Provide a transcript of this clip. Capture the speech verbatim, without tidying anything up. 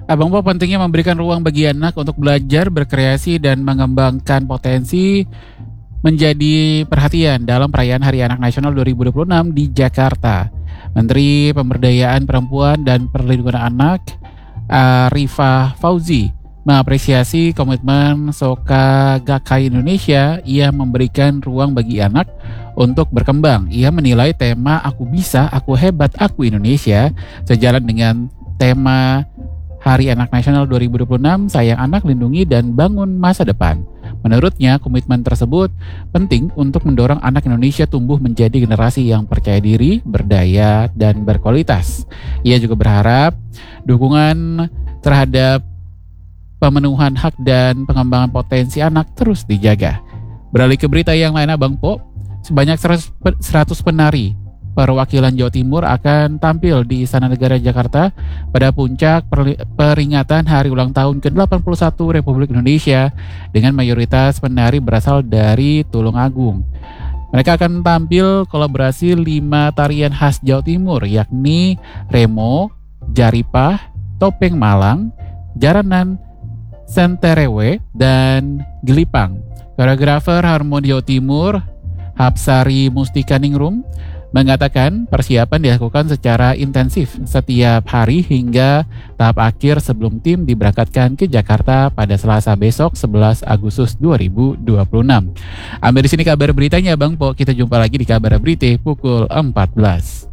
Abang Po pentingnya memberikan ruang bagi anak untuk belajar, berkreasi, dan mengembangkan potensi menjadi perhatian dalam perayaan Hari Anak Nasional dua ribu dua puluh enam di Jakarta. Menteri Pemberdayaan Perempuan dan Perlindungan Anak, Arifah Fauzi, mengapresiasi komitmen Soka Gakkai Indonesia. Ia memberikan ruang bagi anak untuk berkembang. Ia menilai tema Aku Bisa, Aku Hebat, Aku Indonesia sejalan dengan tema Hari Anak Nasional dua ribu dua puluh enam, Sayang Anak, Lindungi dan Bangun Masa Depan. Menurutnya, komitmen tersebut penting untuk mendorong anak Indonesia tumbuh menjadi generasi yang percaya diri, berdaya, dan berkualitas. Ia juga berharap dukungan terhadap pemenuhan hak dan pengembangan potensi anak terus dijaga. Beralih ke berita yang lain, Abang Po, sebanyak seratus penari perwakilan Jawa Timur akan tampil di Istana Negara Jakarta pada puncak peringatan Hari Ulang Tahun ke delapan puluh satu Republik Indonesia dengan mayoritas penari berasal dari Tulungagung. Mereka akan tampil kolaborasi lima tarian khas Jawa Timur, yakni Remo, Jaripah, Topeng Malang, Jaranan, Senterewe, dan Gelipang. Koreografer Harmoni Jawa Timur, Hapsari Mustikaningrum, mengatakan persiapan dilakukan secara intensif setiap hari hingga tahap akhir sebelum tim diberangkatkan ke Jakarta pada Selasa besok sebelas Agustus dua ribu dua puluh enam. Ambil di sini kabar beritanya, Bang Po. Kita jumpa lagi di kabar berita pukul empat belas.